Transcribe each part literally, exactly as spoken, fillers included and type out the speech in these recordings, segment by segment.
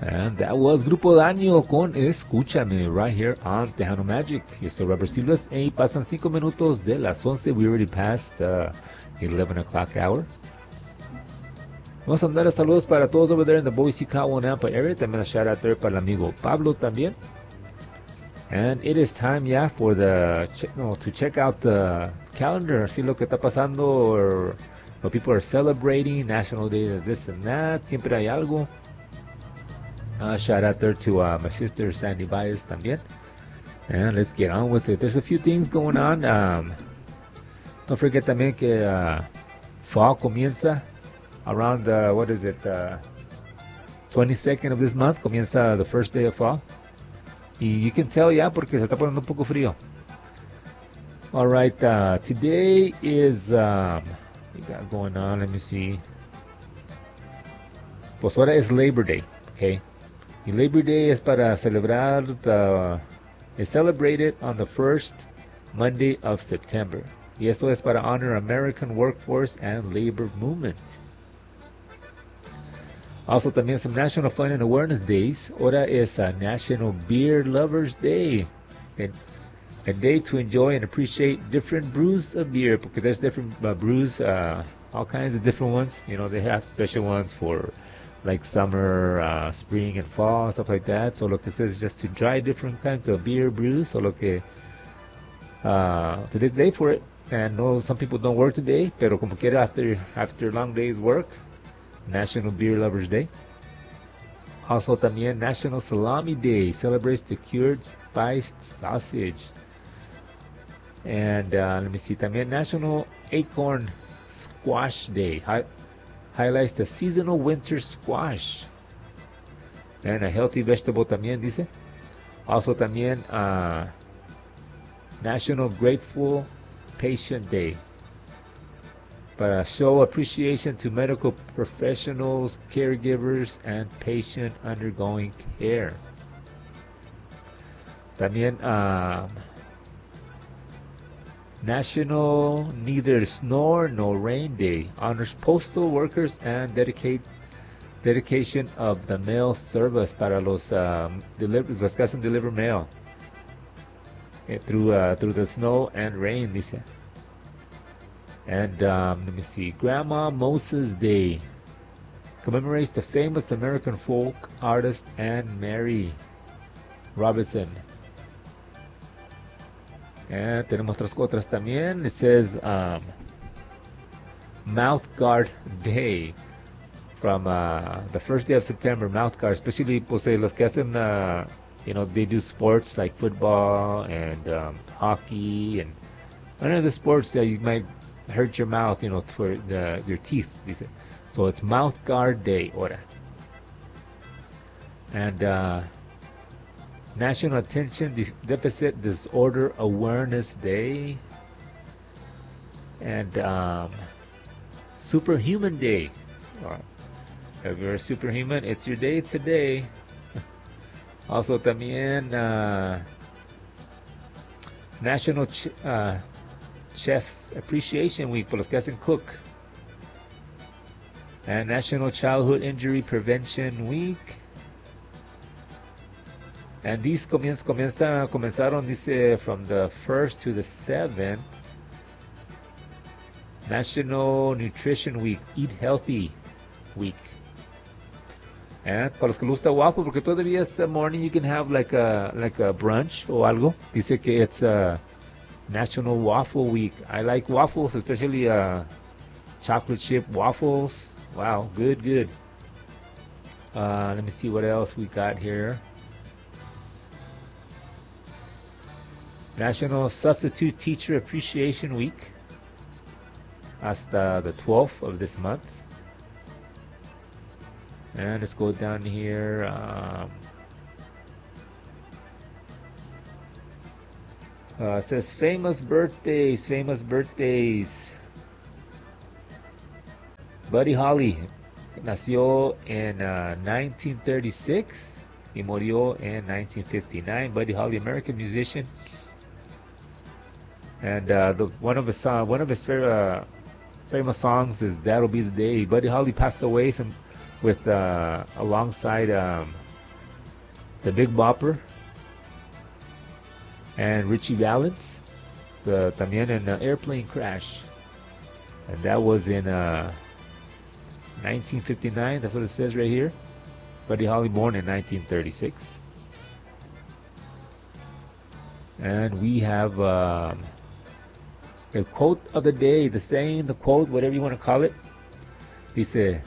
And that was Grupo Daño con Escúchame right here on Tejano Magic. Yo soy Robert Silvas y pasan cinco minutos de las once. We already passed the eleven o'clock hour. Vamos a mandar saludos para todos over there in the Boise, Cowell, Nampa area. También a shout out there para el amigo Pablo también. And it is time, yeah, for the no, to check out the calendar, see lo que está pasando, or what people are celebrating, National Day of this and that. Siempre hay algo. Uh, shout out there to uh, my sister Sandy Baez también. And let's get on with it. There's a few things going on. Um, don't forget también que uh, fall comienza around, uh, what is it, uh, twenty-second of this month. Comienza the first day of fall. Y you can tell, yeah, porque se está poniendo un poco frío. All right, uh, today is, um, what we got going on, let me see. Pues ahora es Labor Day, okay? Y Labor Day es para celebrar, the, it's celebrated on the first Monday of September. Y eso es para honor American workforce and labor movement. Also también some National Fun and Awareness Days. Ahora es a National Beer Lovers Day. And a day to enjoy and appreciate different brews of beer. Because there's different uh, brews, uh, all kinds of different ones. You know, they have special ones for like summer, uh, spring, and fall, stuff like that. So lo que says is just to try different kinds of beer brews. So lo que uh, today's day for it. And no, some people don't work today, pero como quiera after after a long day's work, National Beer Lovers Day. Also también National Salami Day, celebrates the cured spiced sausage. And uh, let me see, también National Acorn Squash Day. Hi- highlights the seasonal winter squash. And a healthy vegetable también, dice. Also también uh, National Grateful Patient Day. Para show appreciation to medical professionals, caregivers, and patient undergoing care. También um, National Neither Snow Nor Rain Day, honors postal workers and dedicate dedication of the mail service para los um, deliver, los que hacen deliver mail eh, through uh, through the snow and rain, dice. And um, let me see, Grandma Moses Day commemorates the famous American folk artist Anne Mary Robertson. And tenemos otras otras también. It says um, Mouth Guard Day from uh, the first day of September. Mouth guard, especially pues, eh, los que hacen, uh, you know, they do sports like football and um, hockey and one of the sports that you might hurt your mouth, you know, for the, your teeth. Dice. So it's Mouth Guard Day, ahora. And uh, National Attention De- Deficit Disorder Awareness Day. And um, Superhuman Day. So, if you're a superhuman, it's your day today. Also también uh, National Ch- uh, Chef's Appreciation Week por los que hacen cook. And National Childhood Injury Prevention Week. And these comienza, comienza, comenzaron, dice, from the first to the seventh. National Nutrition Week, Eat Healthy Week. And para los que les gusta waffle, porque todavía es morning, you can have like a like a brunch o algo. Dice que it's a National Waffle Week. I like waffles, especially uh, chocolate chip waffles. Wow, good, good. Uh, let me see what else we got here. National Substitute Teacher Appreciation Week. Hasta the twelfth of this month. And let's go down here. Um, uh, it says famous birthdays, famous birthdays. Buddy Holly nació en uh, nineteen thirty-six y murió en nineteen fifty-nine. Buddy Holly, American musician. And uh, the, one of his song, one of his favorite, uh, famous songs is "That'll Be the Day." Buddy Holly passed away some with uh, alongside um, The Big Bopper, and Richie Valens, the, también in uh, Airplane Crash. And that was in uh, nineteen fifty-nine, that's what it says right here. Buddy Holly born in nineteen thirty-six. And we have um, the quote of the day, the saying, the quote, whatever you want to call it. Dice,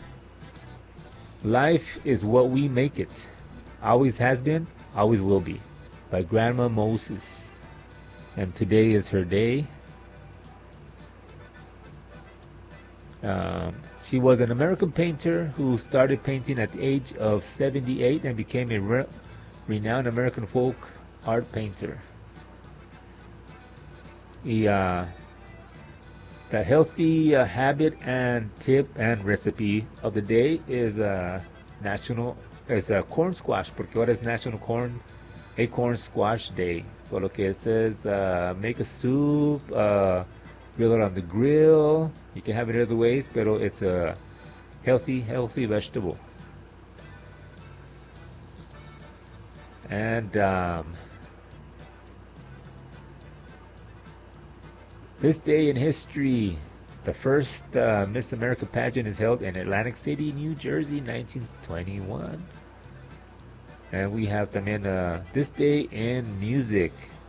life is what we make it. Always has been, always will be. By Grandma Moses. And today is her day. Um, she was an American painter who started painting at the age of seventy-eight and became a re- renowned American folk art painter. The, uh, the healthy uh, habit and tip and recipe of the day is uh, national is a corn squash, porque ahora es National Corn Acorn Squash Day. So lo que it says, uh, make a soup, uh, grill it on the grill. You can have it other ways, pero it's a healthy, healthy vegetable. And um, this day in history, the first uh, Miss America pageant is held in Atlantic City, New Jersey, nineteen twenty-one. And we have también uh, this day in music.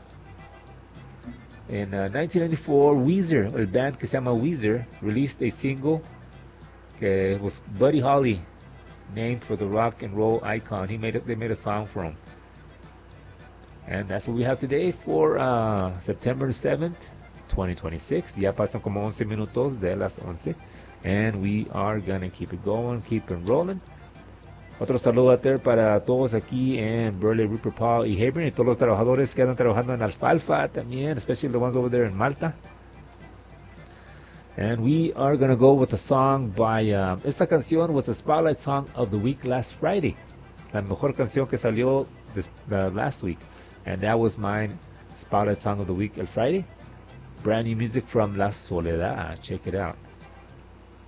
In uh, nineteen ninety-four, Weezer, el band que se llama Weezer, released a single que was Buddy Holly, named for the rock and roll icon. He made it, they made a song for him. And that's what we have today for uh, September seventh, twenty twenty-six. Ya pasan como once minutos de las once. And we are gonna keep it going, keep it rolling. Otro saludo a ter para todos aquí en Burley, Rupert, Paul y Hebron, y todos los trabajadores que andan trabajando en alfalfa también, especially the ones over there in Malta. And we are going to go with a song by, um, esta canción was the Spotlight Song of the Week last Friday. La mejor canción que salió this, uh, last week. And that was mine, Spotlight Song of the Week el Friday. Brand new music from La Soledad. Check it out.